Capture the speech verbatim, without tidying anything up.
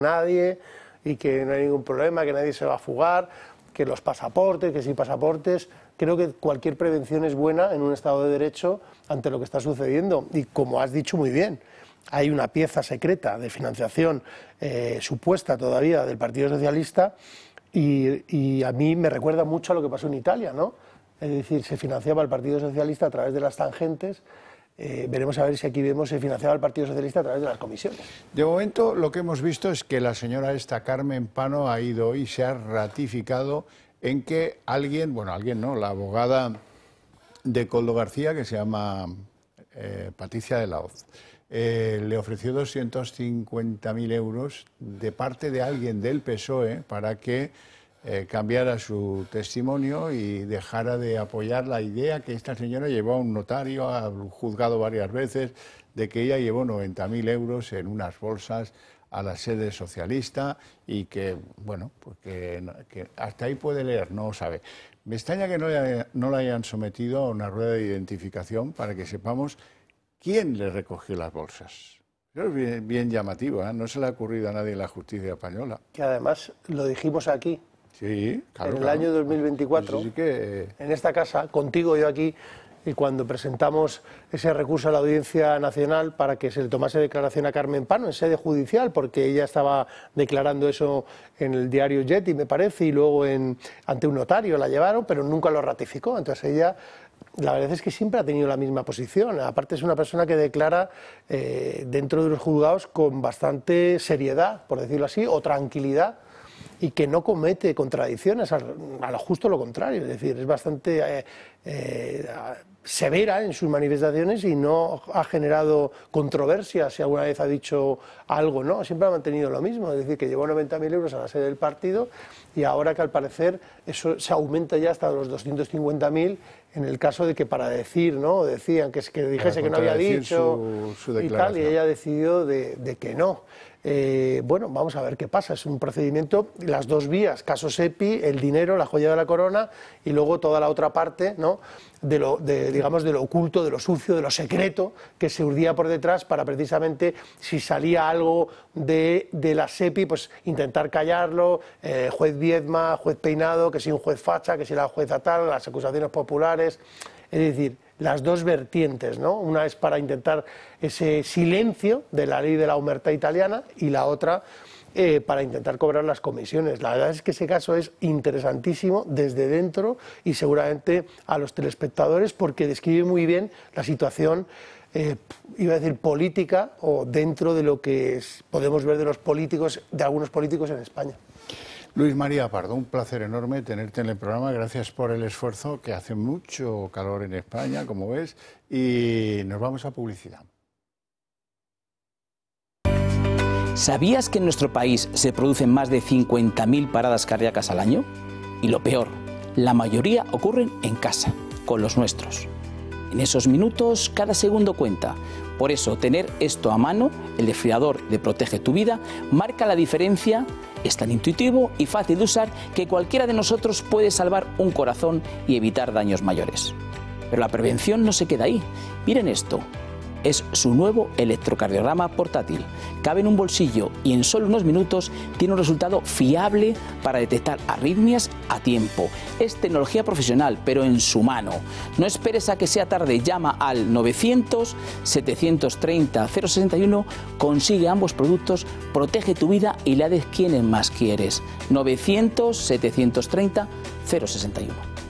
nadie y que no hay ningún problema, que nadie se va a fugar, que los pasaportes, que sin pasaportes. Creo que cualquier prevención es buena en un Estado de Derecho ante lo que está sucediendo. Y como has dicho muy bien, hay una pieza secreta de financiación eh, supuesta todavía del Partido Socialista y, y a mí me recuerda mucho a lo que pasó en Italia, ¿no? Es decir, se financiaba el Partido Socialista a través de las tangentes. Eh, veremos a ver si aquí vemos se financiaba el Partido Socialista a través de las comisiones. De momento lo que hemos visto es que la señora esta Carmen Pano ha ido y se ha ratificado en que alguien, bueno, alguien no, la abogada de Koldo García, que se llama eh, Patricia de la Hoz, eh, le ofreció doscientos cincuenta mil euros de parte de alguien del P S O E para que eh, cambiara su testimonio y dejara de apoyar la idea que esta señora llevó a un notario, ha juzgado varias veces, de que ella llevó noventa mil euros en unas bolsas a la sede socialista y que, bueno, pues que, que hasta ahí puede leer, no sabe. Me extraña que no, le, no la hayan sometido a una rueda de identificación para que sepamos quién le recogió las bolsas. Eso es bien, bien llamativo, ¿eh? No se le ha ocurrido a nadie en la justicia española. Que además lo dijimos aquí, sí, claro, en el claro. año dos mil veinticuatro, sí, sí que... en esta casa, contigo yo aquí, y cuando presentamos ese recurso a la Audiencia Nacional para que se le tomase declaración a Carmen Pano en sede judicial, porque ella estaba declarando eso en el diario Yeti, me parece, y luego en, ante un notario la llevaron, pero nunca lo ratificó. Entonces ella, la verdad es que siempre ha tenido la misma posición. Aparte es una persona que declara eh, dentro de los juzgados con bastante seriedad, por decirlo así, o tranquilidad, y que no comete contradicciones, a lo justo lo contrario, es decir, es bastante eh, eh, severa en sus manifestaciones y no ha generado controversias si alguna vez ha dicho algo, no, siempre ha mantenido lo mismo, es decir, que llevó noventa mil euros a la sede del partido y ahora que al parecer eso se aumenta ya hasta los doscientos cincuenta mil en el caso de que para decir, ¿no? Decían que, que dijese que no había dicho su, su y tal, y ella decidió de, de que no. Eh, bueno, vamos a ver qué pasa. Es un procedimiento, las dos vías, caso Sepi, el dinero, la joya de la corona, y luego toda la otra parte, ¿no? de lo, de, digamos, de lo oculto, de lo sucio, de lo secreto, que se urdía por detrás para precisamente, si salía algo de, de la Sepi, pues intentar callarlo, eh, juez Viedma, juez Peinado, que si un juez facha, que si la jueza tal, las acusaciones populares, es decir, las dos vertientes, ¿no? Una es para intentar ese silencio de la ley de la omertà italiana y la otra eh, para intentar cobrar las comisiones. La verdad es que ese caso es interesantísimo desde dentro y seguramente a los telespectadores porque describe muy bien la situación, eh, iba a decir política o dentro de lo que es, podemos ver de los políticos, de algunos políticos en España. Luis María Pardo, un placer enorme tenerte en el programa, gracias por el esfuerzo, que hace mucho calor en España, como ves, y nos vamos a publicidad. ¿Sabías que en nuestro país se producen más de cincuenta mil paradas cardíacas al año? Y lo peor, la mayoría ocurren en casa, con los nuestros. En esos minutos, cada segundo cuenta. Por eso, tener esto a mano, el desfibrilador de Protege tu Vida, marca la diferencia. Es tan intuitivo y fácil de usar que cualquiera de nosotros puede salvar un corazón y evitar daños mayores. Pero la prevención no se queda ahí. Miren esto. Es su nuevo electrocardiograma portátil. Cabe en un bolsillo y en solo unos minutos tiene un resultado fiable para detectar arritmias a tiempo. Es tecnología profesional, pero en su mano. No esperes a que sea tarde. Llama al novecientos, setecientos treinta, cero sesenta y uno. Consigue ambos productos, protege tu vida y la de quienes más quieres. novecientos, setecientos treinta, cero sesenta y uno.